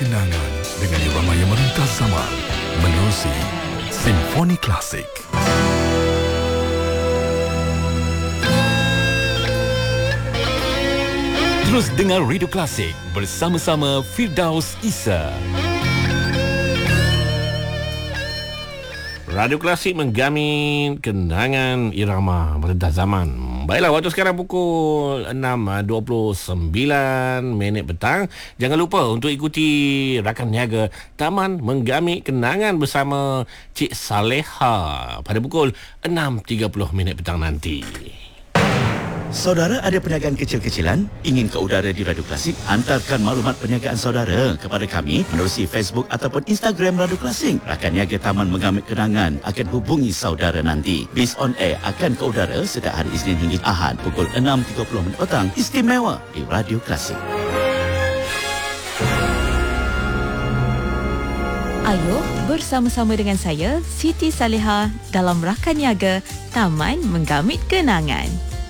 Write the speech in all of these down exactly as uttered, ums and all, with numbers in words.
kenangan dengan irama yang melintas zaman menerusi Simfoni Klasik. Terus dengar Radio Klasik bersama-sama Firdaus Isa. Radio Klasik menggamin kenangan irama melintas zaman. Baiklah, waktu sekarang pukul enam dua puluh sembilan minit petang. Jangan lupa untuk ikuti rakan niaga Taman Menggamit Kenangan bersama Cik Saleha pada pukul enam tiga puluh minit petang nanti. Saudara ada perniagaan kecil-kecilan? Ingin ke udara di Radio Klasik? Hantarkan maklumat perniagaan saudara kepada kami menerusi Facebook ataupun Instagram Radio Klasik. Rakan niaga Taman Menggamit Kenangan akan hubungi saudara nanti. Bis on air akan ke udara setiap hari Isnin hingga Ahad pukul enam tiga puluh minit petang. Istimewa di Radio Klasik. Ayo bersama-sama dengan saya Siti Saleha dalam rakan niaga Taman Menggamit Kenangan.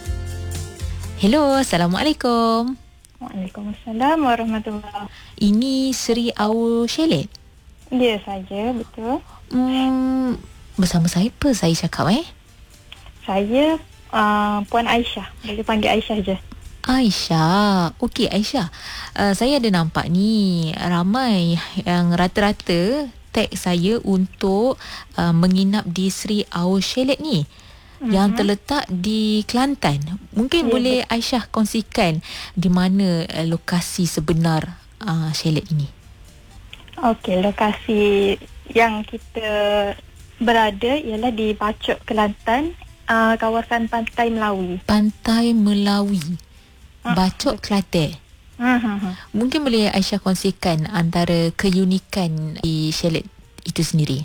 Hello, Assalamualaikum. Waalaikumsalam warahmatullahi. Ini Seri Au Chalet? Ya, saya, betul. Hmm, bersama saya apa saya cakap eh? Saya uh, Puan Aisyah. Boleh panggil Aisyah je. Aisyah. Okey Aisyah. Uh, saya ada nampak ni ramai yang rata-rata tag saya untuk uh, menginap di Seri Au Chalet ni. Yang terletak di Kelantan. Mungkin ya, boleh Aisyah kongsikan di mana uh, lokasi sebenar uh, chalet ini? Okey, lokasi yang kita berada ialah di Bacok, Kelantan, uh, kawasan Pantai Melawi. Pantai Melawi, Bacok, Kelantan. Uh-huh. Mungkin boleh Aisyah kongsikan antara keunikan di chalet itu sendiri?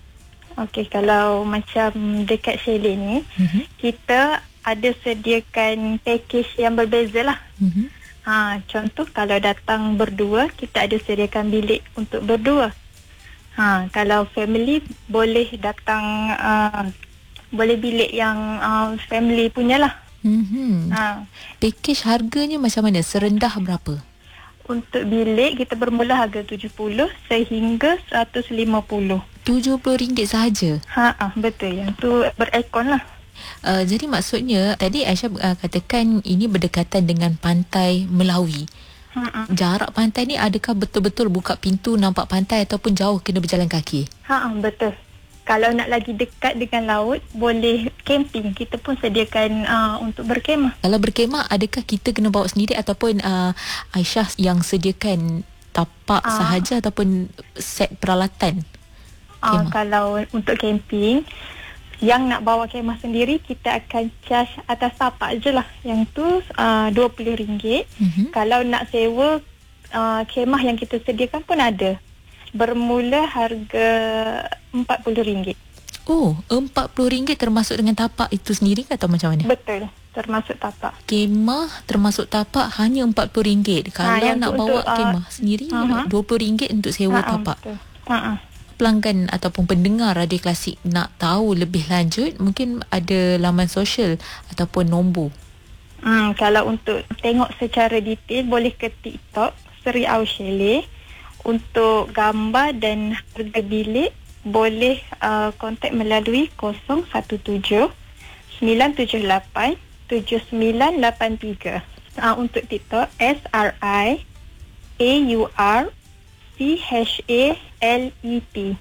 Okey, kalau macam dekat chalet ni, uh-huh. kita ada sediakan package yang berbeza lah. Uh-huh. Ha, contoh kalau datang berdua, kita ada sediakan bilik untuk berdua. Ha, kalau family boleh datang, uh, boleh bilik yang uh, family punya lah. Uh-huh. Ha. Package harganya macam mana? Serendah berapa? Untuk bilik kita bermula harga tujuh puluh sehingga seratus lima puluh. tujuh puluh ringgit sahaja? Ha, ah, betul. Yang tu berekon lah. Uh, jadi maksudnya tadi Aisyah uh, katakan ini berdekatan dengan Pantai Melawi. Ha, jarak pantai ni adakah betul-betul buka pintu nampak pantai ataupun jauh kena berjalan kaki? Ha, betul. Kalau nak lagi dekat dengan laut, boleh camping. Kita pun sediakan uh, untuk berkemah. Kalau berkemah, adakah kita kena bawa sendiri ataupun uh, Aisyah yang sediakan tapak uh, sahaja ataupun set peralatan? Uh, kalau untuk camping, yang nak bawa kemah sendiri, kita akan charge atas tapak je lah. Yang tu uh, dua puluh ringgit. Uh-huh. Kalau nak sewa uh, kemah yang kita sediakan pun ada. Bermula harga empat puluh ringgit. Oh, empat puluh ringgit termasuk dengan tapak itu sendiri atau macam mana? Betul, termasuk tapak. Kemah termasuk tapak hanya empat puluh ringgit. Kalau ha, nak bawa untuk, kemah uh, sendiri uh-huh. dua puluh ringgit untuk sewa uh-huh, tapak. Betul. Uh-huh. Pelanggan ataupun pendengar Radio Klasik nak tahu lebih lanjut, mungkin ada laman sosial ataupun nombor. Hmm, kalau untuk tengok secara detail, boleh ke TikTok Seri Au Chalet. Untuk gambar dan harga bilik, boleh uh, kontak melalui kosong satu tujuh sembilan tujuh lapan tujuh sembilan lapan tiga. Uh, untuk TikTok S R I A U R C H A L E T.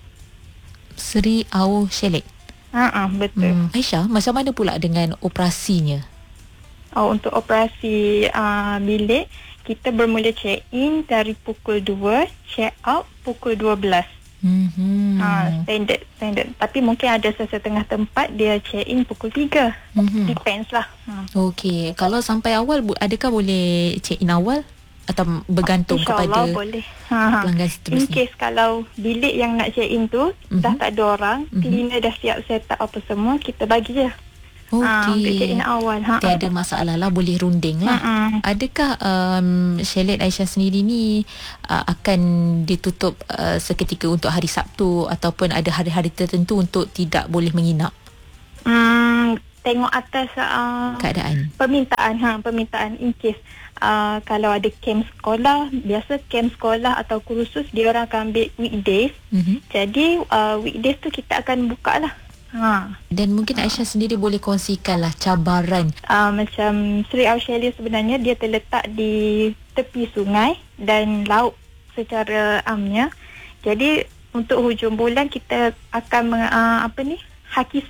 Seri Au Chalet. Ha, uh, uh, betul. Hmm. Aisyah, macam mana pula dengan operasinya? Oh, untuk operasi uh, bilik, kita bermula check-in dari pukul dua, check-out pukul dua belas. Mm-hmm. Ha, standard, standard. Tapi mungkin ada sesetengah tempat dia check-in pukul tiga. Mm-hmm. Depends lah. Ha. Okey, kalau sampai awal, adakah boleh check-in awal? Atau bergantung kepada boleh. Ha, pelanggan seterusnya? In case kalau bilik yang nak check-in tu, mm-hmm. dah tak ada orang, mm-hmm. cleaner dah siap set up apa semua, kita bagi je. Okey. Ha, untuk check-in awal. Ha. Tiada masalah lah, boleh runding lah. Ha-ha. Adakah um, chalet Aisyah sendiri ni uh, akan ditutup uh, seketika untuk hari Sabtu ataupun ada hari-hari tertentu untuk tidak boleh menginap? Hmm, tengok atas uh, keadaan. Permintaan, ha, permintaan in case uh, kalau ada camp sekolah, biasa camp sekolah atau kursus dia orang akan ambil weekdays. Mm-hmm. Jadi uh, weekdays tu kita akan buka lah. Ha. Dan mungkin Aisyah sendiri boleh kongsikanlah cabaran. Uh, macam Sri Au Chalet sebenarnya dia terletak di tepi sungai dan laut secara amnya. Jadi untuk hujung bulan kita akan uh, apa ni? Haki